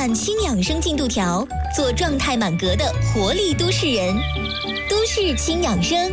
版轻养生进度条，做状态满格的活力都市人。都市轻养生。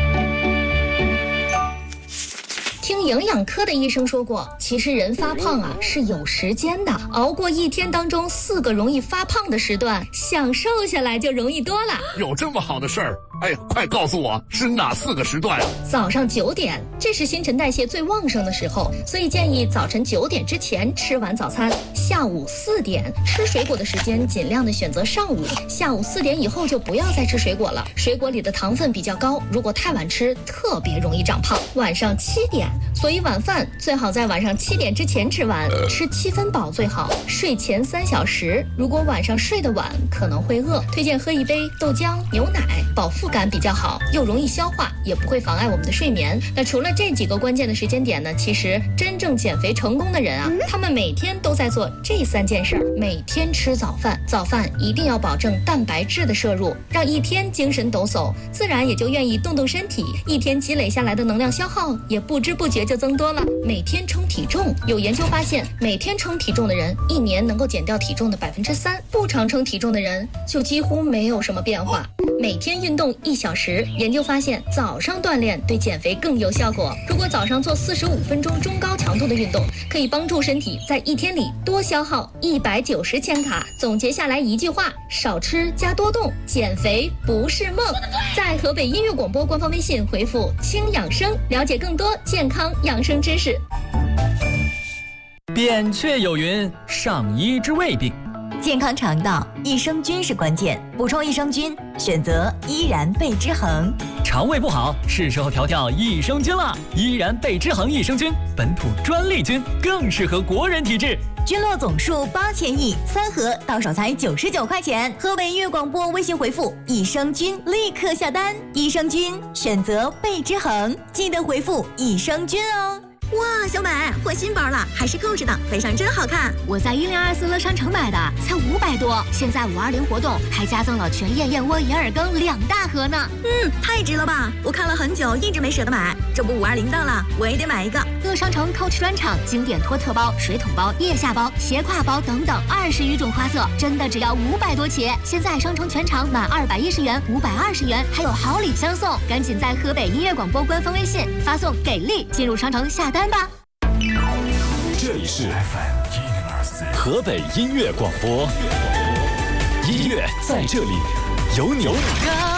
听营养科的医生说过，其实人发胖是有时间的，熬过一天当中4个容易发胖的时段，想瘦下来就容易多了。 有这么好的事儿？哎呀，快告诉我是哪4个时段？ 早上9点，这是新陈代谢最旺盛的时候，所以建议早晨9点之前吃完早餐。下午4点，吃水果的时间尽量的选择上午，下午4点以后就不要再吃水果了，水果里的糖分比较高，如果太晚吃，特别容易长胖。晚上7点，所以晚饭最好在晚上7点之前吃完，吃7分饱最好。睡前3小时，如果晚上睡得晚，可能会饿，推荐喝一杯豆浆、牛奶，饱腹感比较好，又容易消化，也不会妨碍我们的睡眠。那除了这几个关键的时间点呢，其实真正减肥成功的人他们每天都在做这3件事。每天吃早饭，早饭一定要保证蛋白质的摄入，让一天精神抖擞，自然也就愿意动动身体，一天积累下来的能量消耗也不知不觉就增多了。每天称体重，有研究发现，每天称体重的人1年能够减掉体重的3%，不常称体重的人就几乎没有什么变化。每天运动1小时，研究发现早上锻炼对减肥更有效果。如果早上做45分钟中高强度的运动，可以帮助身体在一天里多消耗190千卡。总结下来一句话：少吃加多动，减肥不是梦。在河北音乐广播官方微信回复“轻养生”，了解更多健康养生知识。 扁鹊有云：上医之未病。 健康肠道，益生菌是关键，补充益生菌，选择依然贝之恒。 肠胃不好，是时候调调益生菌了。依然贝之恒益生菌，本土专利菌，更适合国人体质。 菌落总数8000亿，3盒到手才99块钱。河北音乐广播微信回复益生菌，立刻下单。益生菌选择贝之恒，记得回复益生菌哦。哇，小美换新包了，还是 Coach 的，背上真好看。 我在1024乐商城买的，才500多。现在520活动还加赠了全燕燕窝银耳羹2大盒呢。 太值了吧！我看了很久，一直没舍得买，这不520到了，我也得买一个。 乐商城 Coach 专场经典托特包、水桶包、腋下包、斜挎包等等20余种花色，真的只要500多起。现在商城全场满210元、520元，还有好礼相送。赶紧在河北音乐广播官方微信发送给力，进入商城下单吧。 这里是 河北音乐广播，音乐在这里有你。